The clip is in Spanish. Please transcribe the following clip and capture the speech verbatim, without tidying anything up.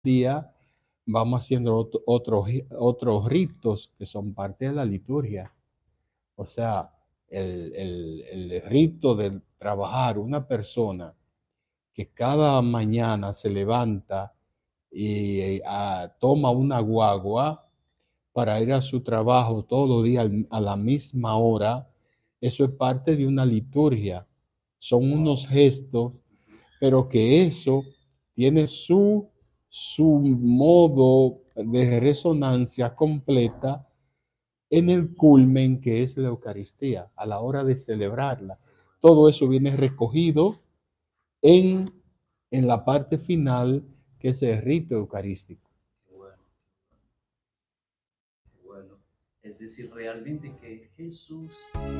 día vamos haciendo otro- otros otros ritos que son parte de la liturgia. O sea, el, el- el rito de trabajar una persona que cada mañana se levanta y ah, toma una guagua para ir a su trabajo todos los días a la misma hora, eso es parte de una liturgia. Son unos gestos, pero que eso tiene su, su modo de resonancia completa en el culmen que es la Eucaristía, a la hora de celebrarla. Todo eso viene recogido en, en la parte final, que es el rito eucarístico. Bueno, bueno. Es decir, realmente que Jesús